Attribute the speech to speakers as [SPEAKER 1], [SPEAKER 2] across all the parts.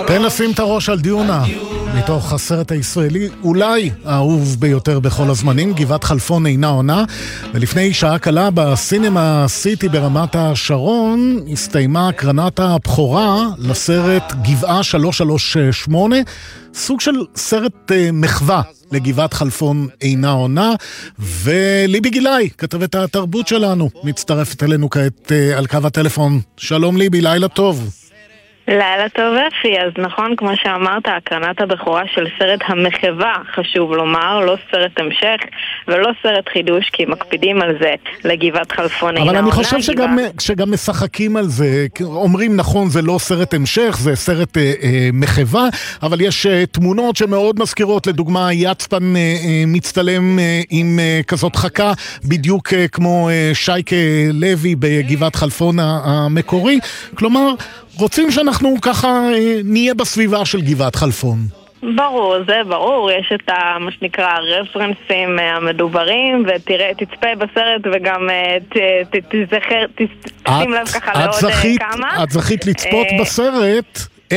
[SPEAKER 1] תן לשים את הראש על דיונה, מתוך הסרט הישראלי אולי האהוב ביותר בכל הזמנים, גבעת חלפון אינה עונה. ולפני שעה קלה בסינמה סיטי ברמת השרון הסתיימה הקרנת הבכורה לסרט גבעה 338, סוג של סרט מחווה לגבעת חלפון אינה עונה. וליבי גילאי, כתבת התרבות שלנו, מצטרפת אלינו כעת על קו הטלפון. שלום ליבי, לילה טוב.
[SPEAKER 2] לילה טוב אפי. אז נכון, כמו שאמרת, הקרנת הבכורה של סרט המחווה, חשוב לומר, לא סרט המשך ולא סרט חידוש, כי מקפידים על זה לגבעת חלפון אינה עונה.
[SPEAKER 1] אבל אני חושב שגם משחקים על זה, אומרים נכון, זה לא סרט המשך, זה סרט מחווה, אבל יש תמונות שמאוד מזכירות, לדוגמה יצפן מצטלם עם כזאת חכה, בדיוק כמו שייקה לוי בגבעת חלפון המקורי, כלומר רוצים שאנחנו ככה נהיה בסביבה של גבעת חלפון.
[SPEAKER 2] ברור, זה ברור, יש את מה שנקרא הרפרנסים המדוברים, ותראה, תצפה בסרט וגם תזכר, תשים לב ככה לעוד כמה.
[SPEAKER 1] את זכית לצפות בסרט,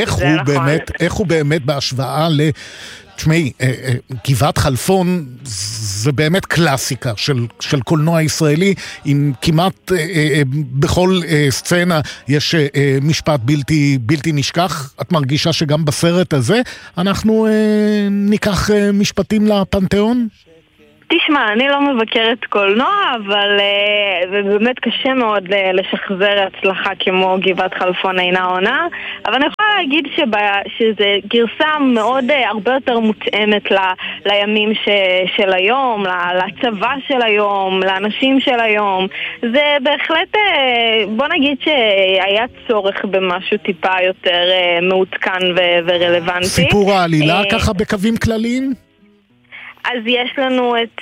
[SPEAKER 1] איך הוא באמת בהשוואה תשמעי, גבעת חלפון זה באמת קלאסיקה של קולנוע ישראלי, עם כמעט בכל סצנה יש משפט בלתי נשכח. את מרגישה שגם בסרט הזה אנחנו ניקח משפטים לפנתיאון?
[SPEAKER 2] תשמע, אני לא מבקרת קולנוע, אבל זה באמת קשה מאוד לשחזר הצלחה כמו גבעת חלפון אינה עונה, אבל אני יכולה להגיד שזה גרסה מאוד הרבה יותר מותאמת לימים של היום, לצבא של היום, לאנשים של היום. זה בהחלט, בוא נגיד שהיה צורך במשהו טיפה יותר מעודכן ורלוונטי.
[SPEAKER 1] סיפור העלילה ככה בקווים כלליים?
[SPEAKER 2] אז יש לנו את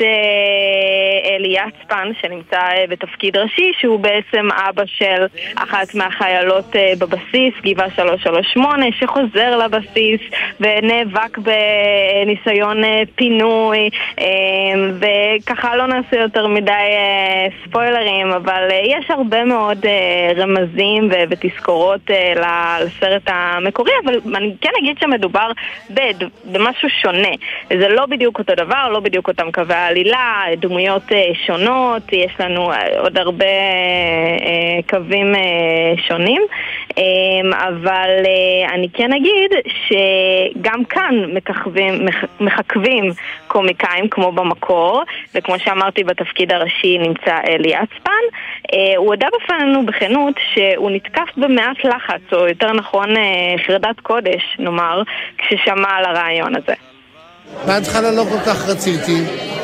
[SPEAKER 2] אלי יצפן שנמצא בתפקיד ראשי, שהוא בעצם אבא של אחת מהחיילות בבסיס, גבעה 338, שחוזר לבסיס ונאבק בניסיון פינוי, וככה לא נעשה יותר מדי ספוילרים, אבל יש הרבה מאוד רמזים ותזכורות לסרט המקורי, אבל אני כן אגיד שמדובר במשהו שונה. זה לא בדיוק אותו דבר, לא בדיוק אותם קווי העלילה, דמויות שונות, יש לנו עוד הרבה קווים שונים, אבל אני כן אגיד שגם כאן מחכבים קומיקאים כמו במקור, וכמו שאמרתי בתפקיד הראשי נמצא אלי יצפן. הוא הודע בפנינו בכנות שהוא נתקף במעט לחץ, או יותר נכון חרדת קודש נאמר, כששמע על הרעיון הזה.
[SPEAKER 3] בהתחלה לא כל כך רציתי,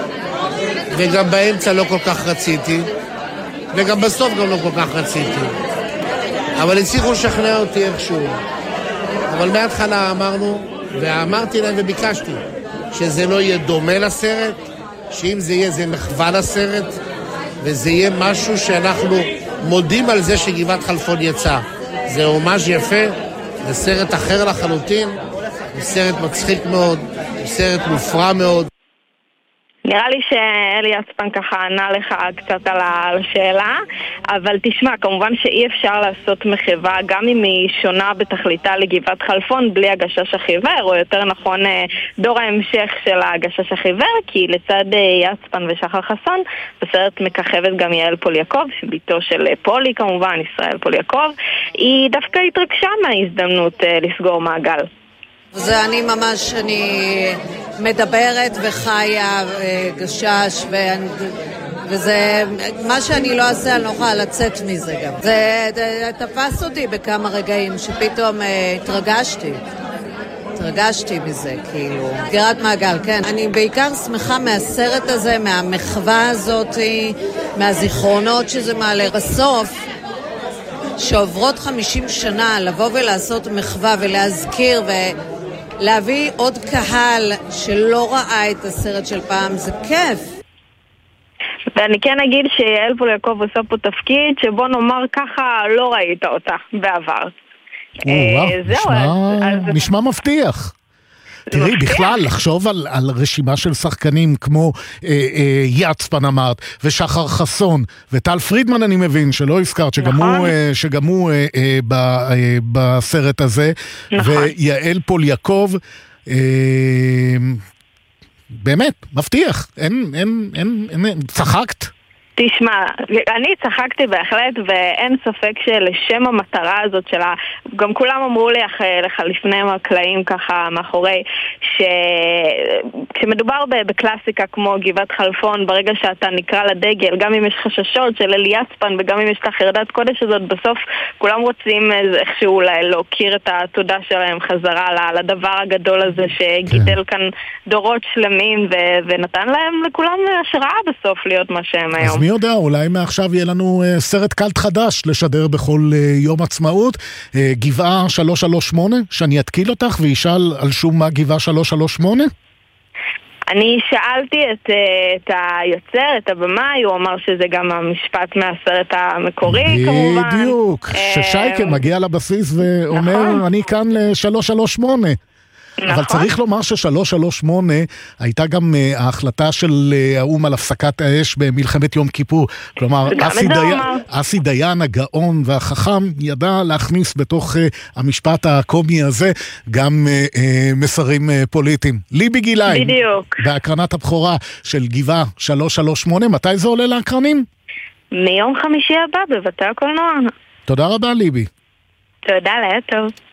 [SPEAKER 3] וגם באמצע לא כל כך רציתי, וגם בסוף גם לא כל כך רציתי, אבל הצליחו לשכנע אותי איכשהו. אבל מההתחלה ואמרתי להם וביקשתי שזה לא יהיה דומה לסרט, שאם זה יהיה זה מחווה לסרט, וזה יהיה משהו שאנחנו מודים על זה שגבעת חלפון יצא. זה הומאז' יפה, זה סרט אחר לחלוטין, זה סרט מצחיק מאוד, סרט מופרע מאוד.
[SPEAKER 2] נראה לי שאלי יצפן ככה ענה לך קצת על השאלה, אבל תשמע, כמובן שאי אפשר לעשות מחווה, גם אם היא שונה בתכליתה לגבעת חלפון, בלי הגשש החיוור, או יותר נכון דור ההמשך של הגשש החיוור, כי לצד יצפן ושחר חסון, בסרט מככבת גם יעל פוליאקוב, שביתו של פולי כמובן, ישראל פוליאקוב, היא דווקא התרגשה מההזדמנות לסגור מעגל.
[SPEAKER 4] זה אני מדברת וחיה גשש, וזה מה שאני לא אעשה, אני לא יכולה לצאת מזה גם. זה תפס אותי בכמה רגעים שפתאום התרגשתי מזה, כאילו סגירת מעגל. כן, אני בעיקר שמחה מהסרט הזה, מהמחווה הזאת, מהזיכרונות שזה מעלה. בסוף שעוברות 50 שנה לבוא ולעשות מחווה ולהזכיר להביא עוד קהל שלא ראה את הסרט של פעם, זה כיף.
[SPEAKER 2] ואני כן אגיד שיעל פוליאקוב עושה פה תפקיד שבוא נאמר ככה לא ראית אותה בעבר.
[SPEAKER 1] נשמע מבטיח. תראי, בכלל, לחשוב על רשימה של שחקנים כמו יצפן אמרת, ושחר חסון, וטל פרידמן אני מבין, שלא הזכרת, שגם הוא בסרט הזה, ויעל פול יעקב, באמת, מבטיח, צחקת?
[SPEAKER 2] תשמע, אני צחקתי בהחלט, ואין ספק שלשם המטרה הזאת שלה, גם כולם אמרו לי לפני הקלעים ככה מאחורי, כשמדובר בקלאסיקה כמו גבעת חלפון, ברגע שאתה נקרא לדגל, גם אם יש חששות של אלי יצפן וגם אם יש את החרדת קודש הזאת, בסוף כולם רוצים איכשהו להוקיר את התודה שלהם חזרה לדבר הגדול הזה שגידל כאן דורות שלמים ונתן להם לכולם השראה בסוף להיות מה שהם היום.
[SPEAKER 1] אז מי יודע, אולי מעכשיו יהיה לנו סרט קלט חדש לשדר בכל יום עצמאות, גבעה 338, שאני אתקיל אותך וישאל על שום מה גבעה 338?
[SPEAKER 2] אני שאלתי את היוצר, את הבמאי, הוא אמר שזה גם המשפט מהסרט המקורי כמובן.
[SPEAKER 1] בדיוק, ששייקה מגיע לבסיס ואומר, אני כאן ל-338. אבל צריך לומר ש338 הייתה גם ההחלטה של האו"ם על הפסקת האש במלחמת יום כיפור. כלומר, אסי דיין הגאון והחכם ידע להכניס בתוך המשפט הקומי הזה גם מסרים פוליטיים. ליבי גילאי, בהקרנת הבכורה של גבעה 338, מתי זה עולה להקרנים?
[SPEAKER 2] מיום חמישי הבא בבתי הקולנוע.
[SPEAKER 1] תודה רבה ליבי.
[SPEAKER 2] תודה, לילה טוב.